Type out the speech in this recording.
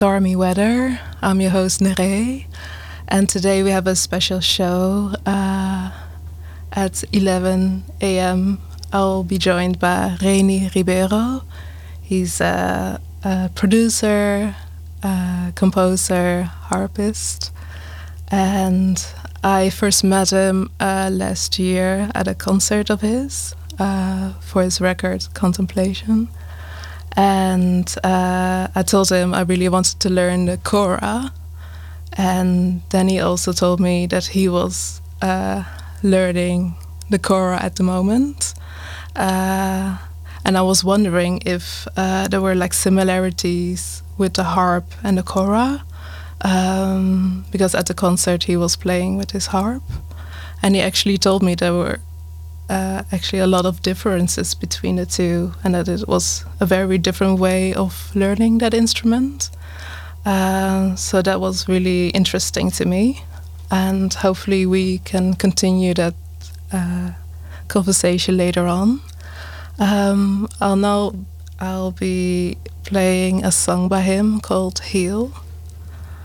Stormy Weather. I'm your host, Nere, and today we have a special show at 11 a.m. I'll be joined by Reni Ribeiro. He's a producer, composer, harpist, and I first met him last year at a concert of his for his record Contemplation. And I told him I really wanted to learn the kora, and then he also told me that he was learning the kora at the moment, and I was wondering if there were like similarities with the harp and the kora, because at the concert he was playing with his harp, and he actually told me there were actually a lot of differences between the two, and that it was a very different way of learning that instrument. So that was really interesting to me, and hopefully we can continue that conversation later on. I'll be playing a song by him called Heal.